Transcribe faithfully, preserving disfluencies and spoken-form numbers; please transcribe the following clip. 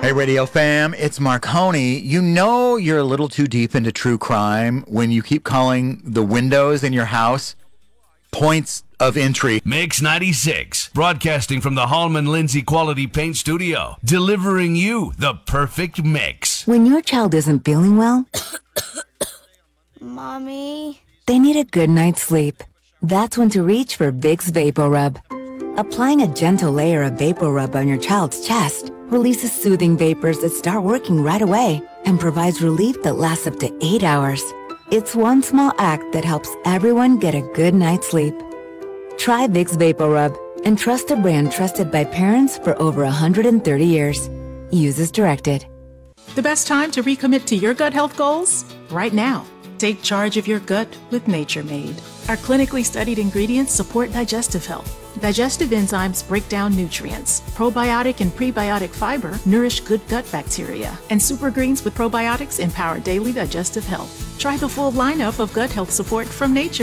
Hey, Radio Fam, it's Marconi. You know you're a little too deep into true crime when you keep calling the windows in your house points of entry. Mix ninety-six, broadcasting from the Hallman Lindsay Quality Paint Studio, delivering you the perfect mix. When your child isn't feeling well, Mommy, they need a good night's sleep. That's when to reach for Vicks VapoRub. Applying a gentle layer of VapoRub on your child's chest releases soothing vapors that start working right away and provides relief that lasts up to eight hours. It's one small act that helps everyone get a good night's sleep. Try Vicks VapoRub and trust a brand trusted by parents for over one hundred thirty years. Use as directed. The best time to recommit to your gut health goals? Right now. Take charge of your gut with Nature Made. Our clinically studied ingredients support digestive health. Digestive enzymes break down nutrients. Probiotic and prebiotic fiber nourish good gut bacteria. And super greens with probiotics empower daily digestive health. Try the full lineup of gut health support from Nature